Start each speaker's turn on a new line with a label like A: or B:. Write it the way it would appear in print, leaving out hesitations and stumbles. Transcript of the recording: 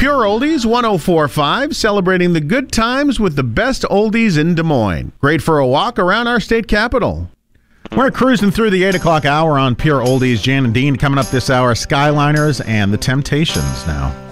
A: Pure Oldies 104.5, celebrating the good times with the best oldies in Des Moines. Great for a walk around our state capital. We're cruising through the 8 o'clock hour on Pure Oldies. Jan and Dean coming up this hour, Skyliners and the Temptations now.